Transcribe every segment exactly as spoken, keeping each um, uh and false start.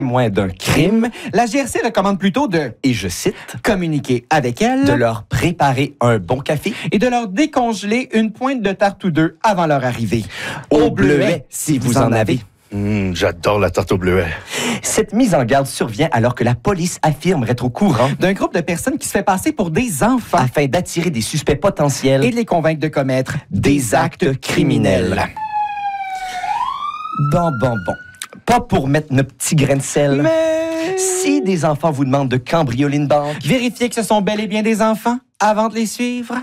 témoins d'un crime. La G R C recommande plutôt de, et je cite, communiquer avec elles, de leur préparer un bon café et de leur décongeler une pointe de tarte ou deux avant leur arrivée. au bleuet, si vous en avez. Mmh, j'adore la tarte au bleuet. Cette mise en garde survient alors que la police affirme être au courant D'un groupe de personnes qui se fait passer pour des enfants afin d'attirer des suspects potentiels et de les convaincre de commettre des actes criminels. Bon, bon, bon. Pas pour mettre notre petit grain de sel. Mais Si des enfants vous demandent de cambrioler une banque, vérifiez que ce sont bel et bien des enfants avant de les suivre.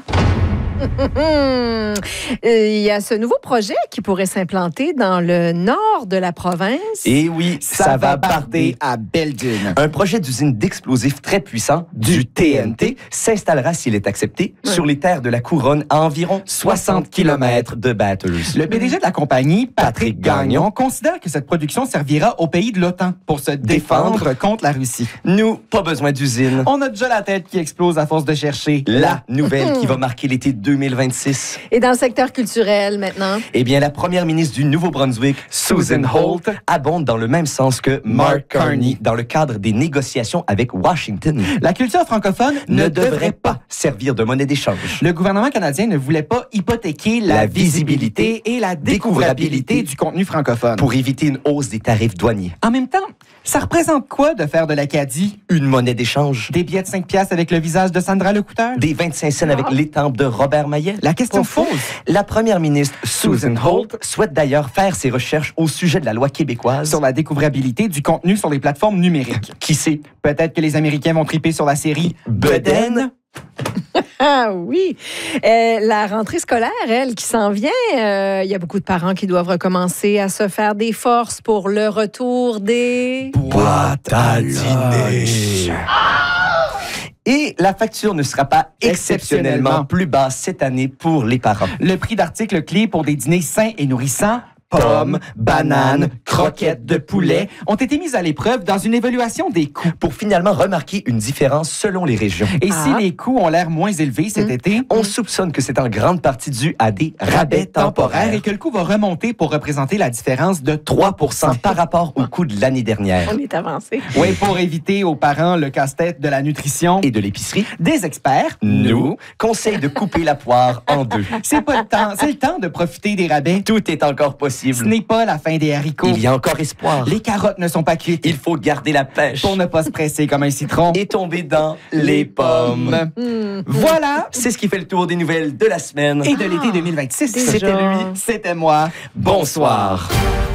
Hum, Il y a ce nouveau projet qui pourrait s'implanter dans le nord de la province. et oui, ça, va barder. à Belle-Dune. Un projet d'usine d'explosifs très puissant, du T N T, s'installera, s'il est accepté, Ouais. sur les terres de la Couronne à environ soixante kilomètres de Bathurst. Le P D G de la compagnie, Patrick Gagnon, considère que cette production servira au pays de l'OTAN pour se défendre contre la Russie. Nous, pas besoin d'usine. On a déjà la tête qui explose à force de chercher. La nouvelle qui va marquer l'été deux mille vingt-six. Et dans le secteur culturel maintenant. Eh bien, la première ministre du Nouveau-Brunswick, Susan Holt, abonde dans le même sens que Mark Carney dans le cadre des négociations avec Washington. La culture francophone Ne devrait pas servir de monnaie d'échange. Le gouvernement canadien ne voulait pas hypothéquer la, La visibilité et la découvrabilité du contenu francophone. Pour éviter une hausse des tarifs douaniers. En même temps, ça représente quoi de faire de l'Acadie Une monnaie d'échange. des billets de cinq piastres avec le visage de Sandra Lecouteur? Des vingt-cinq cents avec l'étampe de Robert Maillet. La question Pas faux. pose. La première ministre, Susan Holt, souhaite d'ailleurs faire ses recherches au sujet de la loi québécoise. Sur la découvrabilité du contenu sur les plateformes numériques. Qui sait? Peut-être que les Américains vont triper sur la série Bedaine. Ah oui. Euh, la rentrée scolaire, elle, qui s'en vient, euh, il y a beaucoup de parents qui doivent recommencer à se faire des forces pour le retour des... Boîte à dîner. Et la facture ne sera pas exceptionnellement plus basse cette année pour les parents. Le prix d'articles clés pour des dîners sains et nourrissants, pommes, bananes, croquettes de poulet, ont été mises à l'épreuve dans une évaluation des coûts. Pour finalement remarquer une différence selon les régions. Et Ah. si les coûts ont l'air moins élevés cet Mm. été, On soupçonne que c'est en grande partie dû à des rabais temporaires et que le coût va remonter pour représenter la différence de trois pour cent par rapport au coût de l'année dernière. On est avancé. Oui, pour éviter aux parents le casse-tête de la nutrition. Et de l'épicerie, Des experts, nous, conseille de couper la poire en deux. c'est pas le temps. C'est le temps de profiter des rabais. Tout est encore Ce possible. n'est pas la fin des haricots. Il y a encore espoir. Les carottes ne sont pas cuites. Il faut garder la pêche Pour ne pas se presser comme un citron. et tomber dans les pommes. Hum. Voilà. C'est ce qui fait le tour des nouvelles de la semaine. Et de l'été deux mille vingt-six. déjà. C'était lui, c'était moi. Bonsoir.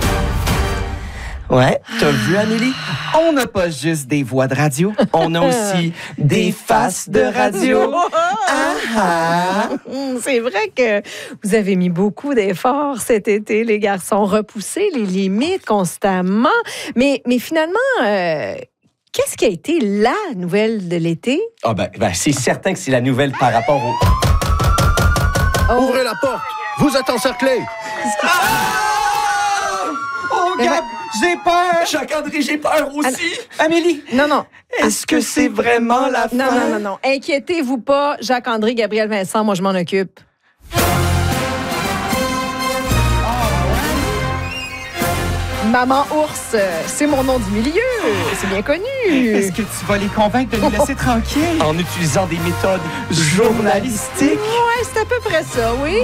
Ouais, t'as vu, Amélie? On n'a pas juste des voix de radio. On a aussi des faces de radio. Ah ah! Hum, C'est vrai que vous avez mis beaucoup d'efforts cet été, les garçons, repousser les limites constamment. Mais, mais finalement, euh, qu'est-ce qui a été la nouvelle de l'été? Ah ben, ben, c'est certain que c'est la nouvelle par rapport au... Oh, Ouvrez la porte! Vous êtes encerclés! Oh, Mais Gab, j'ai peur. Jacques-André, j'ai peur aussi! Amélie, non, non. Est-ce que c'est vraiment la fin? Non, non, non, non. Inquiétez-vous pas, Jacques-André, Gabriel Vincent, moi, je m'en occupe. Maman Ours, euh, c'est mon nom du milieu. C'est bien connu. est-ce que tu vas les convaincre de nous laisser tranquilles? En utilisant des méthodes journalistiques. Ouais, c'est à peu près ça, oui.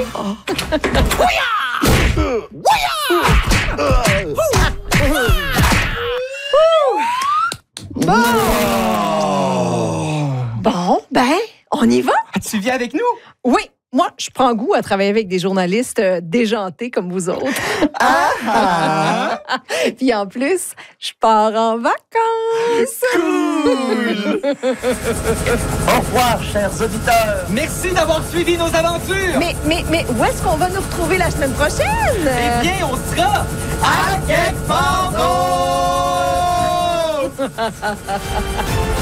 Bon, ben, on y va? Ah, tu viens avec nous? Oui. Moi, je prends goût à travailler avec des journalistes euh, déjantés comme vous autres. Ah! Puis en plus, je pars en vacances. Cool! Au revoir, chers auditeurs. Merci d'avoir suivi nos aventures. Mais, mais, mais où est-ce qu'on va nous retrouver la semaine prochaine? Eh bien, on sera à quelque part d'autre.